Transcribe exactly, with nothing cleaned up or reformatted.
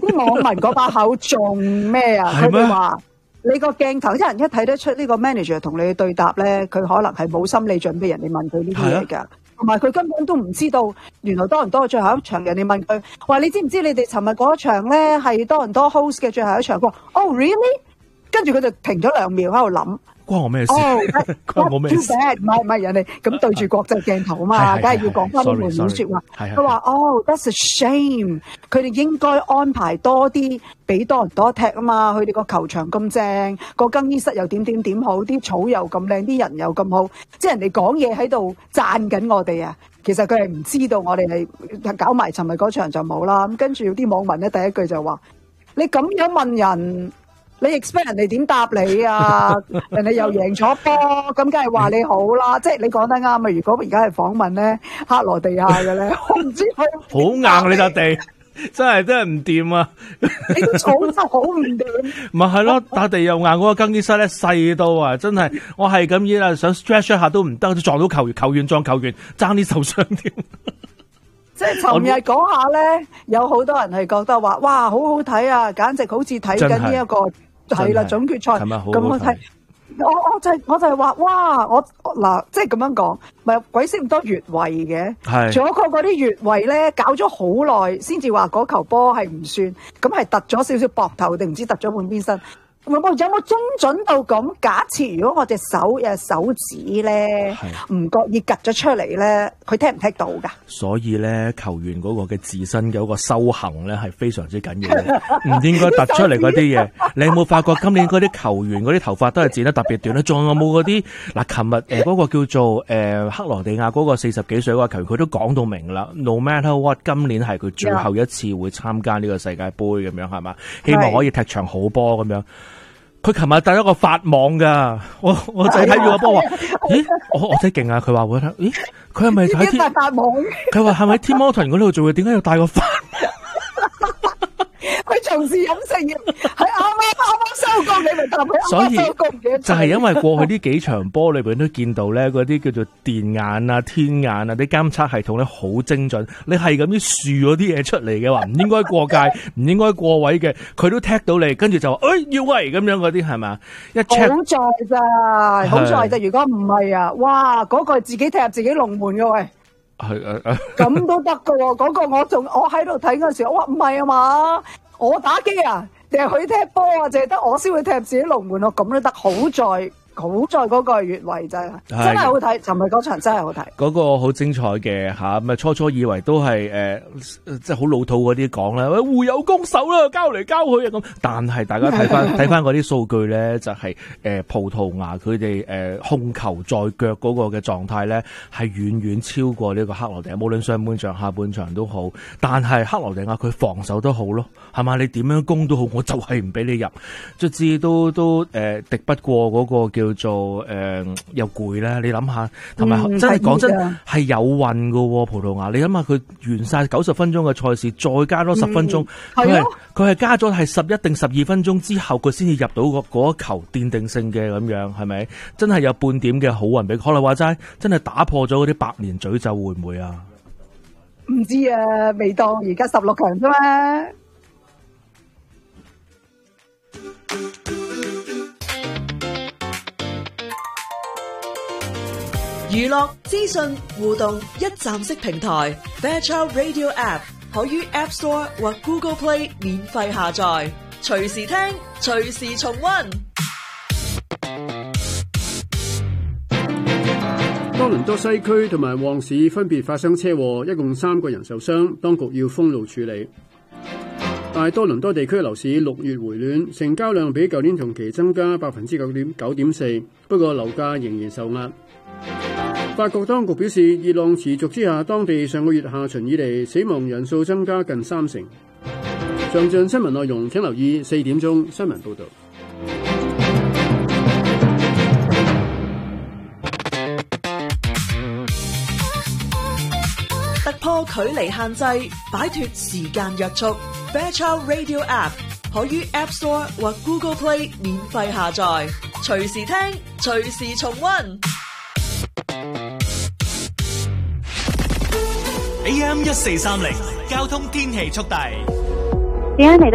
啲網民嗰把口仲咩啊？佢哋話你個鏡頭，啲人一睇得出呢個 manager 同你對答咧，佢可能係冇心理準備，人哋問佢呢啲嘢㗎。同埋佢根本都唔知道，原來多倫多最後一場，人哋問佢話：你知唔知你哋尋日嗰一場咧係多倫多 host 嘅最後一場？佢話：哦 really？ 跟住佢就停咗兩秒喺度諗。 關我咩事？ 哦， 關我咩事？ 唔係唔係人哋咁對住國際鏡頭啊嘛，梗係要講翻啲門面説話。佢話：哦 ，that's a shame。佢哋應該安排多啲俾多倫多踢啊嘛。佢哋個球場咁正，個更衣室又點點點好，啲草又咁靚，啲人又咁好，即係人哋講嘢喺度讚緊我哋啊。其實佢係唔知道我哋係搞埋尋日嗰場就冇啦。咁跟住啲網民咧第一句就話：你咁樣問人。你 expect 人哋點答你啊？人哋又贏咗波，咁梗係話你好啦。即係你講得啱啊！如果而家係訪問咧，克羅地亞嘅咧，我唔知佢好硬你笪地，真係真係唔掂啊！ 你個草就好唔掂。 咪係咯，笪地又硬，嗰個更衣室咧細到啊，真係我係咁意啦，想 stretch 一下都唔得，撞到球員，球員撞球員，爭啲受傷添。 即係尋日嗰下咧，有好多人係覺得話：哇，好好睇啊！簡直好似睇緊呢一個。係啦，總決賽咁我睇，我我就係我就係話，哇！我嗱，即係咁樣講，咪鬼識咁多越位嘅，仲有個嗰啲越位咧，搞咗好耐先至話嗰球波係唔算，咁係突咗少少膊頭定唔知突咗半邊身。有冇有冇精準到咁？假設如果我隻手誒手指咧唔覺意趌咗出嚟咧，佢踢唔踢到㗎？ 所以咧，球員嗰個嘅自身嘅嗰個修行咧係非常之緊要嘅，唔應該突出嚟嗰啲嘢。你有冇發覺今年嗰啲球員嗰啲頭髮都係剪得特別短咧？仲有冇嗰啲嗱？琴日誒嗰個叫做誒、呃、克羅地亞嗰個四十幾歲嗰個球員，佢都講到明啦。No matter what，今年係佢最後一次會參加呢個世界盃咁樣係嘛？希望可以踢場好波咁樣。佢琴日帶咗個法網噶，我我仔睇住個波話，咦，我我仔勁啊！佢話會睇，咦，佢係咪喺天？ 法網？ 佢話係咪喺天摩頓嗰度做嘅？點解要帶個法？ 佢從事飲食業，係啱啱啱啱收工，你咪答佢啱啱收工嘅。 就係因為過去呢幾場波裏邊都見到咧，嗰啲叫做電眼啊、天眼啊啲監測系統咧好精準。你係咁啲豎咗啲嘢出嚟嘅話，唔應該過界，唔應該過位嘅，佢都踢到你，跟住就話誒要位咁樣嗰啲係咪？一 check 好在咋，好在咋。如果唔係啊，哇，嗰個自己踢入自己龍門嘅喂。 係誒誒， 咁都得噶喎！嗰個我仲我喺度睇嗰時候，我話唔係啊嘛，我打機啊，定係佢踢波啊，淨係得我先會踢入自己龍門咯，咁都得。好在好在嗰個係越位真係，真係好睇。尋日嗰場真係好睇， 嗰個好精彩嘅吓，咪初初以為都係誒，即係好老土嗰啲講啦，互有攻守啦，交嚟交去啊咁。但係大家睇翻睇翻嗰啲數據咧，就係誒葡萄牙佢哋誒控球在腳嗰個嘅狀態咧，係遠遠超過呢個克羅地亞，無論上半場下半場都好。但係克羅地亞佢防守都好咯，係嘛？你點樣攻都好，我就係唔俾你入，卒之都都誒、呃、敵不過嗰個叫做誒、呃、又攰啦。你諗下，同埋、嗯、真係講真係有運噶喎，葡萄牙。你諗下佢完晒九十分鐘嘅賽事，再加多十分鐘，佢係佢係加咗係十一定十二分鐘之後，佢先至入到嗰一球奠定性嘅咁樣，係咪？真係有半點嘅好運俾。可能話齋，真係打破咗嗰啲百年詛咒，會唔會啊？ 唔知啊，未到而家十六強啫嘛。 娛樂資訊互動一站式平台 Fairchild Radio App 可於 App Store 或 Google Play 免費下載，隨時聽，隨時重溫。 多倫多西區同埋旺市分別發生車禍，一共三個人受傷，當局要封路處理。大多倫多地區樓市六月回暖，成交量比舊年同期增加百分之九點九點四，不過樓價仍然受壓。法國當局表示，熱浪持續之下，當地上個月下旬以嚟死亡人數增加近三成。詳盡新聞內容請留意四點鐘新聞報導。 突破距離限制，擺脫時間約束。Fairchild Radio App 可於 App Store 或 Google Play 免費下載，隨時聽，隨時重溫。 A M 一四三零交通天氣速遞。 點解嚟到